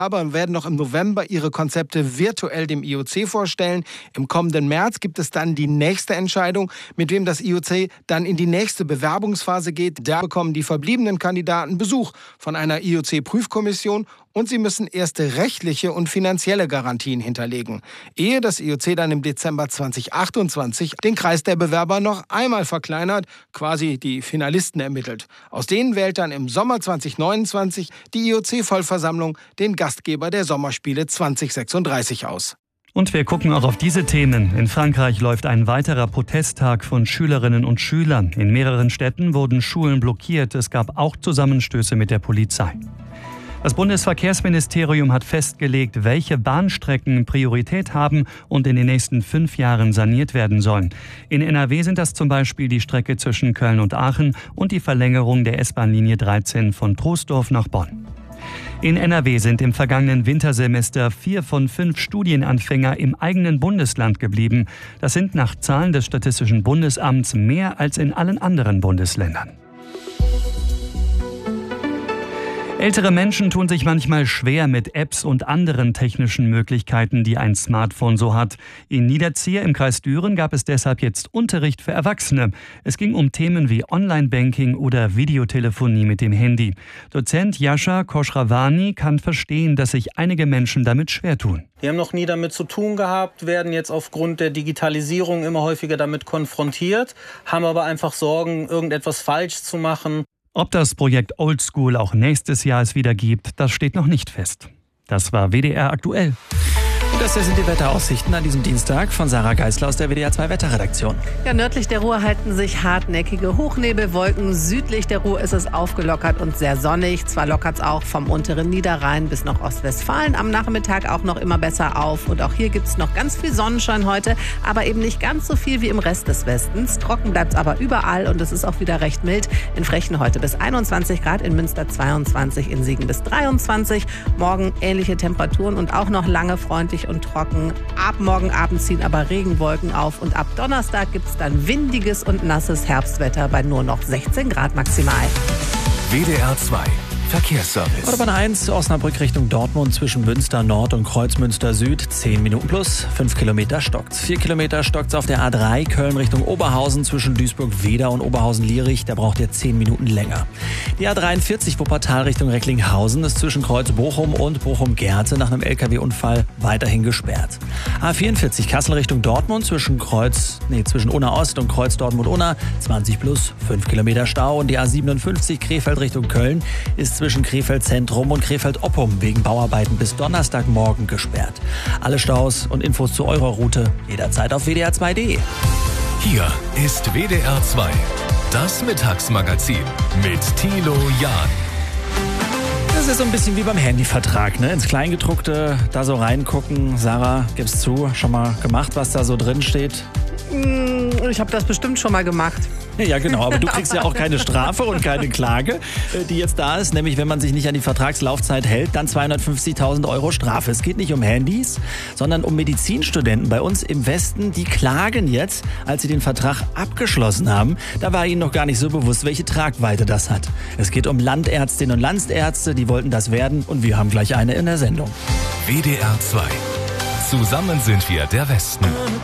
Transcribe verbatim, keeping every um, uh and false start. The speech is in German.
aber werden noch im November ihre Konzepte virtuell dem I O C vorstellen. Im kommenden März gibt es dann die nächste Entscheidung, mit wem das I O C dann in die nächste Bewerbungsphase geht. Da bekommen die verbliebenen Kandidaten Besuch von einer I O C-Prüfkommission und sie müssen erste rechtliche und finanzielle Garantien hinterlegen, ehe das I O C dann im Dezember zweitausendachtundzwanzig den Kreis der Bewerber noch einmal verkleinert, quasi die Finalisten ermittelt. Aus denen wählt dann im Sommer zweitausendneunundzwanzig die I O C-Vollversammlung den Gastgeber der Sommerspiele zweitausendsechsunddreißig aus. Und wir gucken auch auf diese Themen. In Frankreich läuft ein weiterer Protesttag von Schülerinnen und Schülern. In mehreren Städten wurden Schulen blockiert. Es gab auch Zusammenstöße mit der Polizei. Das Bundesverkehrsministerium hat festgelegt, welche Bahnstrecken Priorität haben und in den nächsten fünf Jahren saniert werden sollen. In N R W sind das zum Beispiel die Strecke zwischen Köln und Aachen und die Verlängerung der S-Bahn-Linie dreizehn von Troisdorf nach Bonn. In N R W sind im vergangenen Wintersemester vier von fünf Studienanfänger im eigenen Bundesland geblieben. Das sind nach Zahlen des Statistischen Bundesamts mehr als in allen anderen Bundesländern. Ältere Menschen tun sich manchmal schwer mit Apps und anderen technischen Möglichkeiten, die ein Smartphone so hat. In Niederzier im Kreis Düren gab es deshalb jetzt Unterricht für Erwachsene. Es ging um Themen wie Online-Banking oder Videotelefonie mit dem Handy. Dozent Jascha Koschrawani kann verstehen, dass sich einige Menschen damit schwer tun. Die haben noch nie damit zu tun gehabt, werden jetzt aufgrund der Digitalisierung immer häufiger damit konfrontiert, haben aber einfach Sorgen, irgendetwas falsch zu machen. Ob das Projekt Oldschool auch nächstes Jahr es wieder gibt, das steht noch nicht fest. Das war W D R aktuell. Das sind die Wetteraussichten an diesem Dienstag von Sarah Geisler aus der W D R zwei Wetterredaktion. Ja, nördlich der Ruhr halten sich hartnäckige Hochnebelwolken. Südlich der Ruhr ist es aufgelockert und sehr sonnig. Zwar lockert es auch vom unteren Niederrhein bis nach Ostwestfalen am Nachmittag auch noch immer besser auf. Und auch hier gibt es noch ganz viel Sonnenschein heute, aber eben nicht ganz so viel wie im Rest des Westens. Trocken bleibt es aber überall und es ist auch wieder recht mild. In Frechen heute bis einundzwanzig Grad, in Münster zweiundzwanzig, in Siegen bis dreiundzwanzig. Morgen ähnliche Temperaturen und auch noch lange freundlich und trocken. Ab morgen Abend ziehen aber Regenwolken auf und ab Donnerstag gibt es dann windiges und nasses Herbstwetter bei nur noch sechzehn Grad maximal. W D R zwei Verkehrsservice. Autobahn eins, Osnabrück Richtung Dortmund zwischen Münster Nord und Kreuzmünster Süd, zehn Minuten plus, fünf Kilometer stockt's. vier Kilometer stockt's auf der A drei, Köln Richtung Oberhausen zwischen Duisburg-Wedau und Oberhausen-Lierich, da braucht ihr zehn Minuten länger. Die A dreiundvierzig, Wuppertal Richtung Recklinghausen, ist zwischen Kreuz Bochum und Bochum-Gerze nach einem L K W-Unfall weiterhin gesperrt. A vierundvierzig, Kassel Richtung Dortmund zwischen Kreuz, nee, zwischen Unna Ost und Kreuz Dortmund-Unna, zwanzig plus, fünf Kilometer Stau. Und die A siebenundfünfzig, Krefeld Richtung Köln, ist zwischen Krefeld Zentrum und Krefeld Oppum wegen Bauarbeiten bis Donnerstagmorgen gesperrt. Alle Staus und Infos zu eurer Route jederzeit auf W D R zwei Punkt de. Hier ist W D R zwei, das Mittagsmagazin mit Thilo Jahn. Das ist so ein bisschen wie beim Handyvertrag, ne? Ins Kleingedruckte da so reingucken. Sarah, gib's zu, schon mal gemacht, was da so drin steht? Ich habe das bestimmt schon mal gemacht. Ja, genau, aber du kriegst ja auch keine Strafe und keine Klage, die jetzt da ist. Nämlich, wenn man sich nicht an die Vertragslaufzeit hält, dann zweihundertfünfzigtausend Euro Strafe. Es geht nicht um Handys, sondern um Medizinstudenten bei uns im Westen. Die klagen jetzt, als sie den Vertrag abgeschlossen haben. Da war ihnen noch gar nicht so bewusst, welche Tragweite das hat. Es geht um Landärztinnen und Landärzte, die wollten das werden. Und wir haben gleich eine in der Sendung. W D R zwei. Zusammen sind wir der Westen.